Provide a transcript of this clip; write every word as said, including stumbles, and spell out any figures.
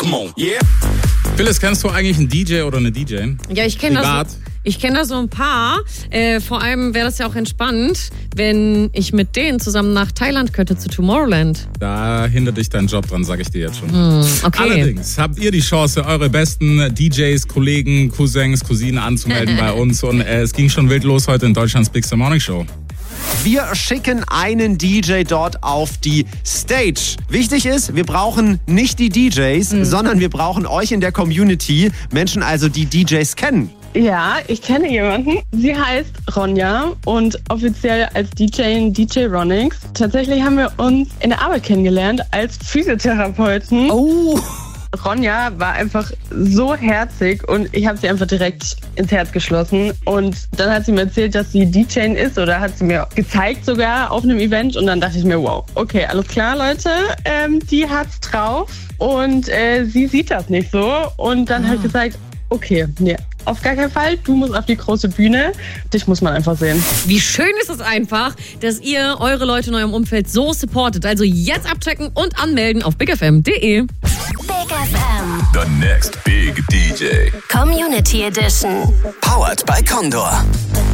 Come on, yeah. Phyllis, kennst du eigentlich einen D J oder eine D J? Ja, ich kenne das. Ich kenne da so ein paar. Äh, vor allem wäre das ja auch entspannt, wenn ich mit denen zusammen nach Thailand könnte, zu Tomorrowland. Da hindert dich dein Job dran, sag ich dir jetzt schon. Hm, okay. Allerdings habt ihr die Chance, eure besten D Js, Kollegen, Cousins, Cousinen anzumelden bei uns. Und äh, es ging schon wild los heute in Deutschlands Big Morning Show. Wir schicken einen D J dort auf die Stage. Wichtig ist, wir brauchen nicht die D Js, mhm. sondern wir brauchen euch in der Community. Menschen also, die D Js kennen. Ja, ich kenne jemanden. Sie heißt Ronja und offiziell als D J D J Ronix. Tatsächlich haben wir uns in der Arbeit kennengelernt als Physiotherapeuten. Oh! Ronja war einfach so herzig und ich habe sie einfach direkt ins Herz geschlossen. Und dann hat sie mir erzählt, dass sie D J ist oder hat sie mir gezeigt sogar auf einem Event. Und dann dachte ich mir, wow, okay, alles klar, Leute, ähm, die hat's drauf. Und äh, sie sieht das nicht so. Und dann ah. habe ich gesagt, okay, nee, auf gar keinen Fall. Du musst auf die große Bühne. Dich muss man einfach sehen. Wie schön ist es einfach, dass ihr eure Leute in eurem Umfeld so supportet. Also jetzt abchecken und anmelden auf big f m punkt d e. Big F M. The next big D J. Community Edition. Powered by Condor.